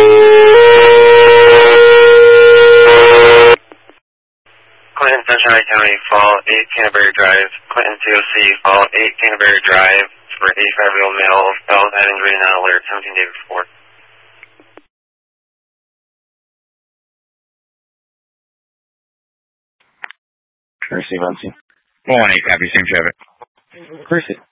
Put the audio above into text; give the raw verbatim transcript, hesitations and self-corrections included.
Clinton, Sunshine County, Fall eight Canterbury Drive. Clinton C O C, Fall eight Canterbury Drive for eighty-five-year-old male, fell head injury, not alert, seventeen days before. Receive on scene. one one eight, copy, same traffic. Proceed.